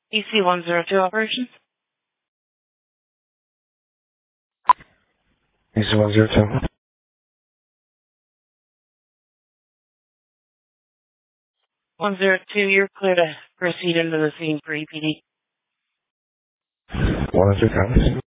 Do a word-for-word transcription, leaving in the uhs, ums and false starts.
E C one zero two operations. E C one zero two. one zero two, you're clear to proceed into the scene for E P D. one oh two counties.